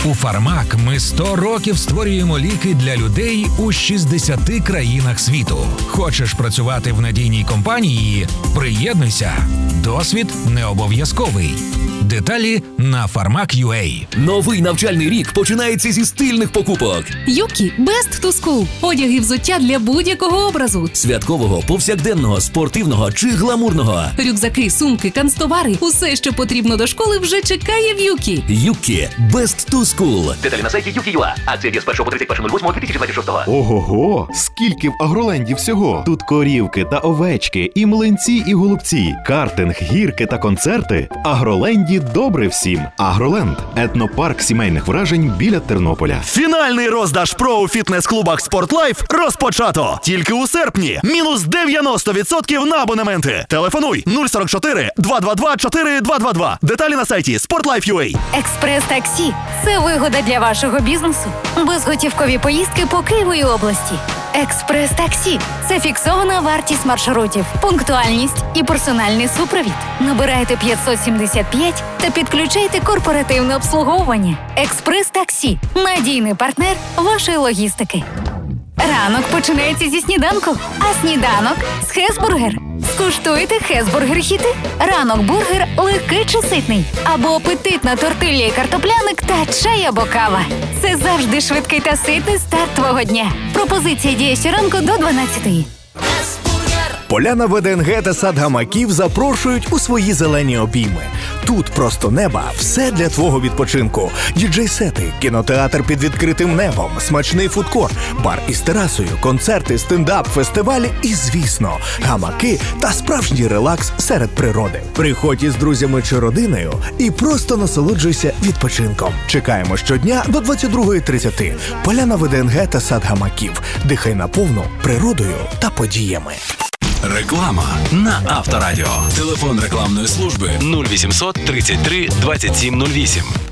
У «Фармак» ми 100 років створюємо ліки для людей у 60 країнах світу. Хочеш працювати в надійній компанії? Приєднуйся. Досвід не обов'язковий. Деталі на farmak.ua. Новий навчальний рік починається зі стильних покупок. Юкі Best to School. Одяг і взуття для будь-якого образу. Святкового, повсякденного, спортивного чи гламурного. Рюкзаки, сумки, канцтовари. Усе, що потрібно до школи, вже чекає в Юкі. Юкі Best to School. Деталі на сайті Юкі.ua. Акція діє з 1 по 31.08.2026. Ого-го! Скільки в Агроленді всього! Тут корівки та овечки, і млинці, і голубці, картинг, гірки та концерти. В Агроленді добре всім. Агроленд – етнопарк сімейних вражень біля Тернополя. Фінальний роздаж ПРО у фітнес-клубах «Спортлайф» розпочато. Тільки у серпні. Мінус 90% на абонементи. Телефонуй 044 222 4222. Деталі на сайті sportlife.ua. Експрес-таксі – це вигода для вашого бізнесу. Безготівкові поїздки по Києву і області. Експрес-таксі – це фіксована вартість маршрутів, пунктуальність і персональний супровід. Набирайте 575 та підключайте корпоративне обслуговування. Експрес-таксі – надійний партнер вашої логістики. Ранок починається зі сніданку, а сніданок – з Хесбургер. Скуштуйте Хесбургер-хіти. Ранок-бургер легкий чи ситний. Або апетитна тортилля і картопляник та чай або кава. Це завжди швидкий та ситний старт твого дня. Пропозиція діє щоранку до 12:00. Поляна ВДНГ та сад гамаків запрошують у свої зелені обійми. Тут просто неба – все для твого відпочинку. Діджей-сети, кінотеатр під відкритим небом, смачний фудкор, бар із терасою, концерти, стендап, фестивалі і, звісно, гамаки та справжній релакс серед природи. Приходь із друзями чи родиною і просто насолоджуйся відпочинком. Чекаємо щодня до 22:30. Поляна ВДНГ та сад гамаків. Дихай наповну природою та подіями. Реклама на Авторадіо. Телефон рекламної служби 0800 33 27 08.